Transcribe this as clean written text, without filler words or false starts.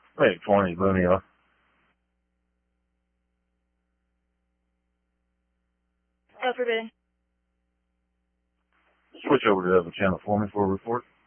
Hey, 20, Lunio. Forbidden. Switch over to the other channel for me for a report.